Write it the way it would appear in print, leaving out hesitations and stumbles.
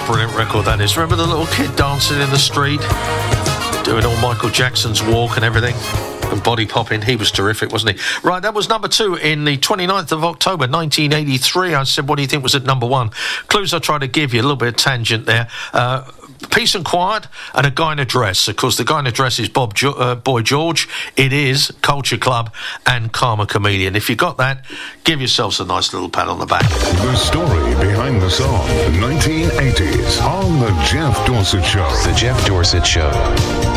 brilliant record that is. Remember the little kid dancing in the street, doing all Michael Jackson's walk and everything, and body popping? He was terrific, wasn't he? Right, that was number 2 in the 29th of October 1983. I said, what do you think was at number 1? Clues I tried to give you, a little bit of tangent there. Peace and Quiet and A Guy in a Dress. Of course, The Guy in a Dress is Boy George. It is Culture Club and Karma Chameleon. If you got that, give yourselves a nice little pat on the back. The story behind the song, 1980s, on The Jeff Dorsett Show. The Jeff Dorsett Show.